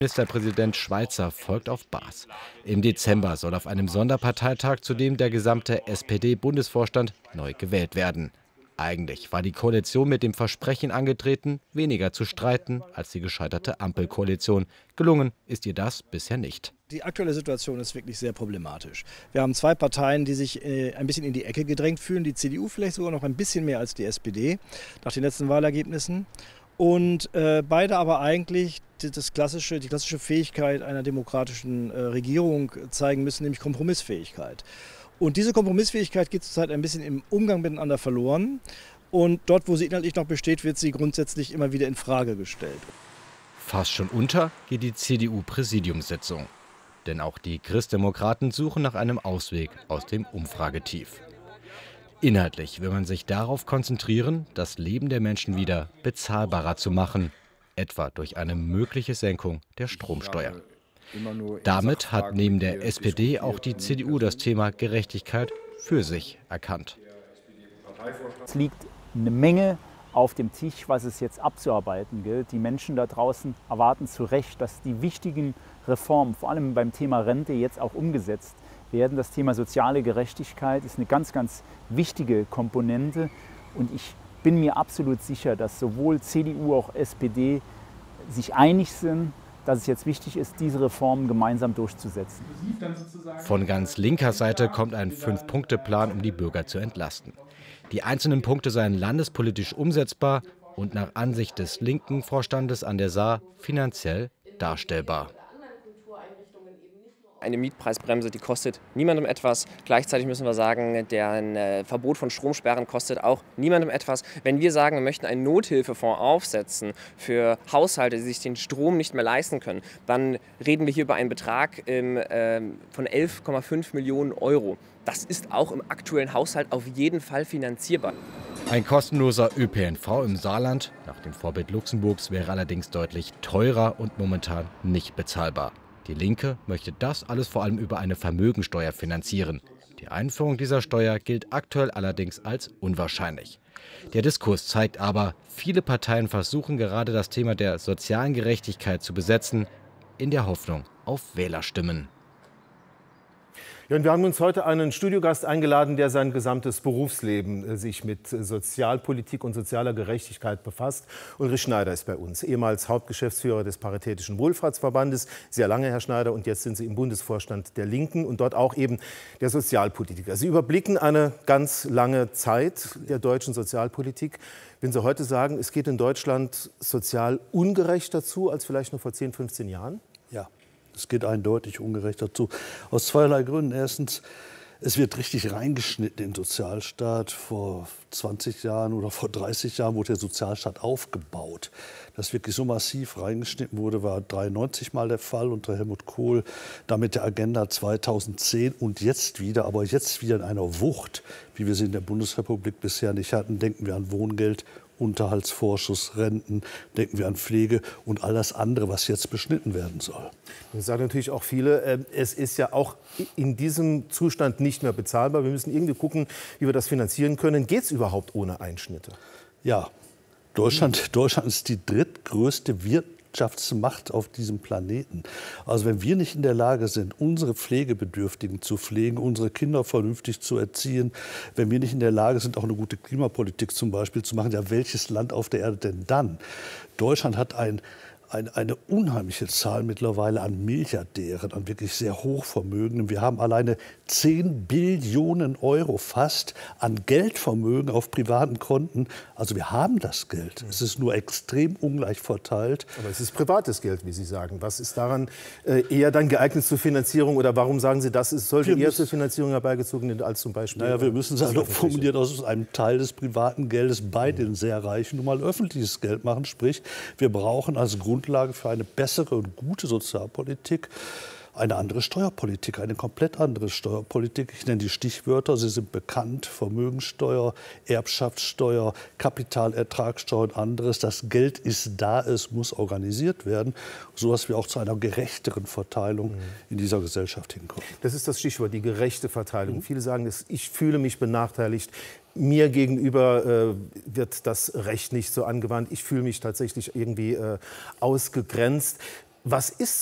Ministerpräsident Schweizer folgt auf Baas. Im Dezember soll auf einem Sonderparteitag zudem der gesamte SPD-Bundesvorstand neu gewählt werden. Eigentlich war die Koalition mit dem Versprechen angetreten, weniger zu streiten als die gescheiterte Ampelkoalition. Gelungen ist ihr das bisher nicht. Die aktuelle Situation ist wirklich sehr problematisch. Wir haben zwei Parteien, die sich ein bisschen in die Ecke gedrängt fühlen. Die CDU vielleicht sogar noch ein bisschen mehr als die SPD nach den letzten Wahlergebnissen. Und beide aber eigentlich die klassische Fähigkeit einer demokratischen Regierung zeigen müssen, nämlich Kompromissfähigkeit. Und diese Kompromissfähigkeit geht zurzeit ein bisschen im Umgang miteinander verloren. Und dort, wo sie inhaltlich noch besteht, wird sie grundsätzlich immer wieder in Frage gestellt. Fast schon unter geht die CDU-Präsidiumssitzung. Denn auch die Christdemokraten suchen nach einem Ausweg aus dem Umfragetief. Inhaltlich will man sich darauf konzentrieren, das Leben der Menschen wieder bezahlbarer zu machen, etwa durch eine mögliche Senkung der Stromsteuer. Damit hat neben der SPD auch die CDU das Thema Gerechtigkeit für sich erkannt. Es liegt eine Menge auf dem Tisch, was es jetzt abzuarbeiten gilt. Die Menschen da draußen erwarten zu Recht, dass die wichtigen Reformen, vor allem beim Thema Rente, jetzt auch umgesetzt werden. Das Thema soziale Gerechtigkeit ist eine ganz, ganz wichtige Komponente. Und ich bin mir absolut sicher, dass sowohl CDU als auch SPD sich einig sind, dass es jetzt wichtig ist, diese Reformen gemeinsam durchzusetzen. Von ganz linker Seite kommt ein 5-Punkte-Plan, um die Bürger zu entlasten. Die einzelnen Punkte seien landespolitisch umsetzbar und nach Ansicht des linken Vorstandes an der Saar finanziell darstellbar. Eine Mietpreisbremse, die kostet niemandem etwas. Gleichzeitig müssen wir sagen, ein Verbot von Stromsperren kostet auch niemandem etwas. Wenn wir sagen, wir möchten einen Nothilfefonds aufsetzen für Haushalte, die sich den Strom nicht mehr leisten können, dann reden wir hier über einen Betrag von 11,5 Millionen Euro. Das ist auch im aktuellen Haushalt auf jeden Fall finanzierbar. Ein kostenloser ÖPNV im Saarland, nach dem Vorbild Luxemburgs, wäre allerdings deutlich teurer und momentan nicht bezahlbar. Die Linke möchte das alles vor allem über eine Vermögensteuer finanzieren. Die Einführung dieser Steuer gilt aktuell allerdings als unwahrscheinlich. Der Diskurs zeigt aber, viele Parteien versuchen gerade das Thema der sozialen Gerechtigkeit zu besetzen, in der Hoffnung auf Wählerstimmen. Ja, und wir haben uns heute einen Studiogast eingeladen, der sein gesamtes Berufsleben sich mit Sozialpolitik und sozialer Gerechtigkeit befasst. Ulrich Schneider ist bei uns, ehemals Hauptgeschäftsführer des Paritätischen Wohlfahrtsverbandes, sehr lange, Herr Schneider, und jetzt sind Sie im Bundesvorstand der Linken und dort auch eben der Sozialpolitiker. Sie überblicken eine ganz lange Zeit der deutschen Sozialpolitik. Wenn Sie heute sagen, es geht in Deutschland sozial ungerechter zu als vielleicht noch vor 10, 15 Jahren? Ja. Es geht eindeutig ungerechter zu. Aus zweierlei Gründen. Erstens, es wird richtig reingeschnitten in den Sozialstaat. Vor 20 Jahren oder vor 30 Jahren wurde der Sozialstaat aufgebaut. Dass wirklich so massiv reingeschnitten wurde, war 93 mal der Fall unter Helmut Kohl, damit der Agenda 2010 und jetzt wieder, aber jetzt wieder in einer Wucht, wie wir sie in der Bundesrepublik bisher nicht hatten. Denken wir an Wohngeld, Unterhaltsvorschuss, Renten, denken wir an Pflege und all das andere, was jetzt beschnitten werden soll. Das sagen natürlich auch viele, es ist ja auch in diesem Zustand nicht mehr bezahlbar. Wir müssen irgendwie gucken, wie wir das finanzieren können. Geht es überhaupt ohne Einschnitte? Ja, Deutschland ist die drittgrößte Wirtschaftsmacht auf diesem Planeten. Also wenn wir nicht in der Lage sind, unsere Pflegebedürftigen zu pflegen, unsere Kinder vernünftig zu erziehen, wenn wir nicht in der Lage sind, auch eine gute Klimapolitik zum Beispiel zu machen, ja, welches Land auf der Erde denn dann? Deutschland hat eine unheimliche Zahl mittlerweile an Milliardären, an wirklich sehr Hochvermögenden. Wir haben alleine 10 Billionen Euro fast an Geldvermögen auf privaten Konten. Also wir haben das Geld. Es ist nur extrem ungleich verteilt. Aber es ist privates Geld, wie Sie sagen. Was ist daran eher dann geeignet zur Finanzierung? Oder warum sagen Sie, das sollte eher zur Finanzierung herbeigezogen werden als zum Beispiel? Naja, wir müssen es also formuliert aus einem Teil des privaten Geldes bei den sehr Reichen nun mal öffentliches Geld machen. Sprich, wir brauchen als Grundlage für eine bessere und gute Sozialpolitik eine andere Steuerpolitik, eine komplett andere Steuerpolitik. Ich nenne die Stichwörter, sie sind bekannt: Vermögensteuer, Erbschaftssteuer, Kapitalertragssteuer und anderes. Das Geld ist da, es muss organisiert werden, sodass wir auch zu einer gerechteren Verteilung in dieser Gesellschaft hinkommen. Das ist das Stichwort, die gerechte Verteilung. Viele sagen, ich fühle mich benachteiligt. Mir gegenüber wird das Recht nicht so angewandt. Ich fühle mich tatsächlich irgendwie ausgegrenzt. Was ist